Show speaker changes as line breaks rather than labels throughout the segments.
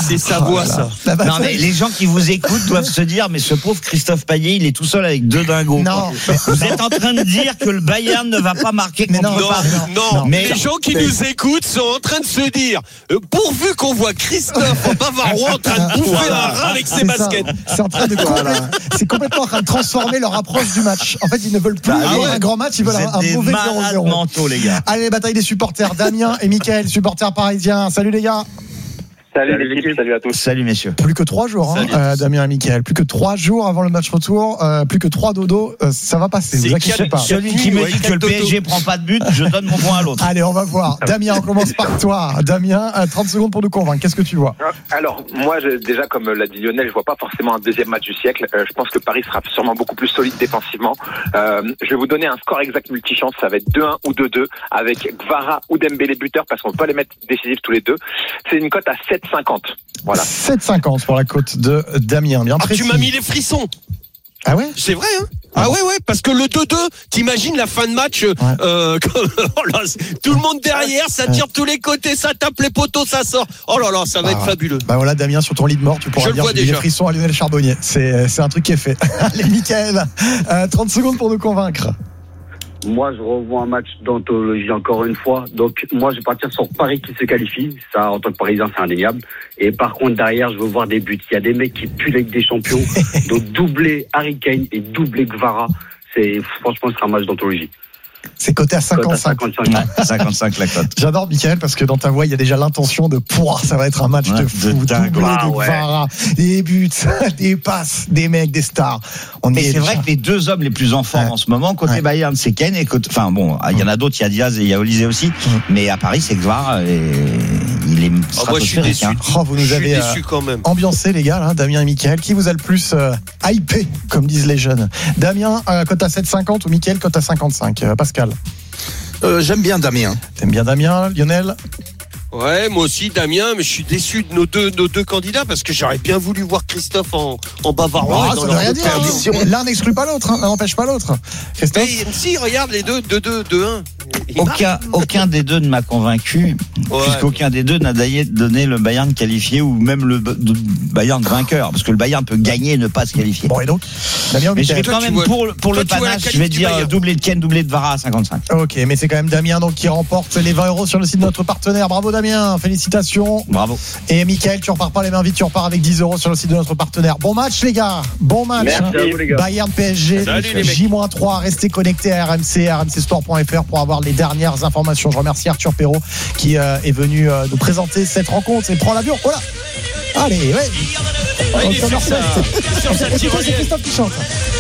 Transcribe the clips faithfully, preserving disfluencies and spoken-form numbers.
C'est sa voix,
voilà.
ça.
Non, mais les gens qui vous écoutent doivent se dire, mais ce pauvre Christophe Payet, il est tout seul avec deux dingos.
Non.
Vous êtes en train de dire que le Bayern ne va pas marquer contre
Non,
Paris.
non,
non. Mais
les gens qui nous écoutent sont en train de se dire, euh, pourvu qu'on voit Christophe Bavarois en train de bouffer un rat avec ses
C'est
baskets.
ça. C'est en train de complètement, c'est complètement en train de transformer leur approche du match. En fait, ils ne veulent plus
Ah
jouer
ouais.
un grand match, ils veulent
Vous
un,
êtes
un
des
mauvais
malades
zéro zéro.
mentaux, les gars.
Allez, bataille des supporters. Damien et Mickaël, supporters parisiens. Salut les gars.
Salut l'équipe, salut à tous.
Salut, messieurs.
Plus que trois jours, hein, euh, Damien et Mickaël. Plus que trois jours avant le match retour. Euh, plus que trois dodos. Euh, ça va passer.
C'est
Vous inquiétez
quatre-
pas.
Celui qui me dit que le P S G prend pas de but, je donne mon point à l'autre.
Allez, on va voir. Damien, on commence par toi. Damien, euh, trente secondes pour nous convaincre. Qu'est-ce que tu vois?
Alors, moi, je, déjà, comme l'a dit Lionel, je vois pas forcément un deuxième match du siècle. Euh, je pense que Paris sera sûrement beaucoup plus solide défensivement. Euh, je vais vous donner un score exact multichance. Ça va être deux un ou deux deux avec Gvara ou Dembélé buteur parce qu'on peut pas les mettre décisifs tous les deux. C'est une cote à sept cinquante. Voilà.
sept cinquante pour la cote de Damien. Bien
Ah,
précis.
tu m'as mis les frissons.
Ah ouais?
C'est vrai, hein? Ah ouais, ouais, parce que le deux deux, t'imagines la fin de match, euh,
Ouais.
euh, oh là, tout le monde derrière, ça tire de tous les côtés, ça tape les poteaux, ça sort. Oh là là, ça va
Ah
être
ouais.
fabuleux.
Bah voilà, Damien, sur ton lit de mort, tu pourras
Je le
dire
vois
j'ai mis les
déjà.
frissons à Lionel Charbonnier. C'est, c'est un truc qui est fait. Allez, Mickaël, euh, trente secondes pour nous convaincre.
Moi, je revois un match d'anthologie encore une fois. Donc, moi, je vais partir sur Paris qui se qualifie. Ça, en tant que Parisien, c'est indéniable. Et par contre, derrière, je veux voir des buts. Il y a des mecs qui puent avec des champions. Donc, doubler Harry Kane et doubler Gvara. C'est, franchement, ce sera un match d'anthologie.
C'est coté à
Cote à
cinquante-cinq.
cinquante-cinq.
Ouais, cinquante-cinq la cote.
J'adore Mickaël parce que dans ta voix, il y a déjà l'intention de pouah, ça va être un match
Ouais,
de fou,
de dingue.
doublé
Ah
de
ouais.
Gvara, des buts, des passes, des mecs, des stars. On
Mais
y est
c'est vrai
déjà.
que les deux hommes les plus en forme
Ouais.
en ce moment, côté
Ouais.
Bayern, c'est Kane et côté, enfin bon, il y en a d'autres, il y a Diaz et il y a Olysée aussi, mais à Paris, c'est Gvara et il est
Ah, moi, je suis
stratosphérique,
déçu.
hein.
Oh, vous nous
Je suis
avez euh,
déçu quand même.
ambiancé les gars, là, Damien et Mickaël. Qui vous a le plus euh, hypé, comme disent les jeunes? Damien, euh, cote à sept cinquante ou Mickaël, cote à cinquante-cinq? Euh, Pascal.
Euh, j'aime bien Damien.
T'aimes bien Damien, Lionel?
Ouais, moi aussi, Damien, mais je suis déçu de nos deux, nos deux candidats parce que j'aurais bien voulu voir Christophe en, en bavarois.
Ah,
dans
ça ne veut
leur
rien dire.
perdition.
hein. L'un n'exclut pas l'autre, hein. L'un n'empêche pas l'autre. Christophe?
Mais si, regarde les deux, deux deux, deux un.
Aucun, aucun des deux ne m'a convaincu,
Ouais.
puisqu'aucun des deux n'a d'ailleurs donné le Bayern qualifié ou même le B- de- Bayern vainqueur, parce que le Bayern peut gagner et ne pas se qualifier.
Bon, et donc Damien ou
Mais je vais
Mickaël?
quand
tu
même
vois-
pour, pour
toi,
le
tu vois la
panache,
qualif
je vais
du
dire
Bayern.
doublé de Ken, doublé de Vara à cinquante-cinq.
Ok, mais c'est quand même Damien donc qui remporte les vingt euros sur le site de notre partenaire. Bravo Damien, félicitations.
Bravo.
Et Mickaël, tu repars pas les mains vides, tu repars avec dix euros sur le site de notre partenaire. Bon match les gars, bon match.
Merci
hein.
à vous, les gars.
Bayern P S G,
Salut, les mecs.
J trois, restez connectés à R M C, R M C sport point F R pour avoir les dernières informations. Je remercie Arthur Perrault qui euh, est venu euh, nous présenter cette rencontre et prend l'avion. Voilà. Allez, ouais.
Ah, il est
Au
sur
commercial,
sa-
c'est-
sur sa
Écoutez, c'est
tyrolienne.
Christophe qui chante.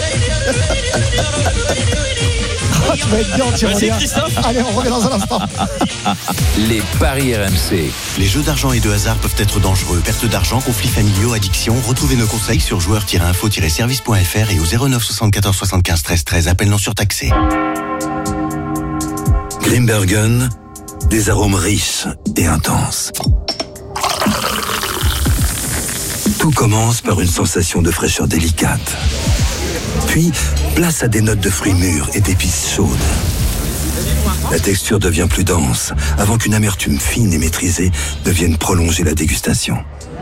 Ah, tu vas être bien en
Vas-y,
tyrolienne.
Christophe.
Allez, on revient dans un instant.
Les paris R M C.
Les jeux d'argent et de hasard peuvent être dangereux. Perte d'argent, conflits familiaux, addiction. Retrouvez nos conseils sur joueurs tiret info tiret service point F R et au zéro neuf soixante-quatorze soixante-quinze treize treize. Appel non surtaxé.
Grimbergen, des arômes riches et intenses. Tout commence par une sensation de fraîcheur délicate. Puis, place à des notes de fruits mûrs et d'épices chaudes. La texture devient plus dense, avant qu'une amertume fine et maîtrisée ne vienne prolonger la dégustation.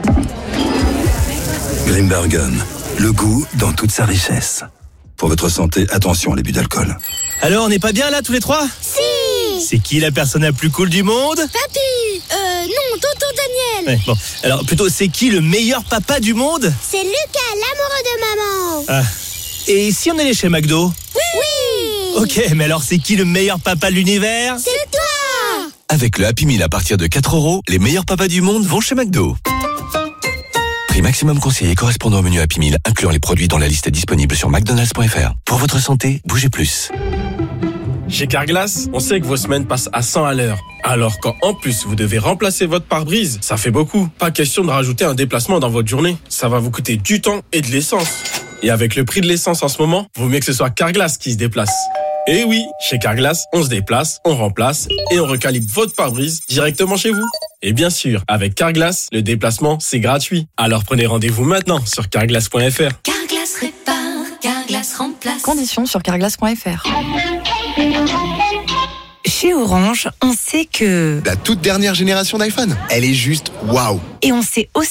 Grimbergen, le goût dans toute sa richesse. Pour votre santé, attention à l'abus d'alcool.
Alors, on n'est pas bien là tous les trois?
Si.
C'est qui la personne la plus cool du monde?
Papy. Euh, non, tonton Daniel.
Ouais, bon. Alors, plutôt, c'est qui le meilleur papa du monde?
C'est Lucas, l'amoureux de maman.
Ah. Et si on allait chez McDo?
Oui.
Ok, mais alors c'est qui le meilleur papa de l'univers?
C'est toi.
Avec le Happy Meal à partir de quatre euros, les meilleurs papas du monde vont chez McDo. Prix maximum conseillé correspondant au menu Happy Meal, incluant les produits dans la liste disponible sur mcdonalds point F R. Pour votre santé, bougez plus.
Chez Carglass, on sait que vos semaines passent à cent à l'heure. Alors quand en plus vous devez remplacer votre pare-brise, ça fait beaucoup. Pas question de rajouter un déplacement dans votre journée. Ça va vous coûter du temps et de l'essence. Et avec le prix de l'essence en ce moment, vaut mieux que ce soit Carglass qui se déplace. Et oui, chez Carglass, on se déplace, on remplace et on recalibre votre pare-brise directement chez vous. Et bien sûr, avec Carglass, le déplacement, c'est gratuit. Alors prenez rendez-vous maintenant sur carglass point F R.
Carglass répare, Carglass remplace.
Conditions sur carglass point F R.
Chez Orange, on sait que...
La toute dernière génération d'iPhone, elle est juste waouh.
Et on sait aussi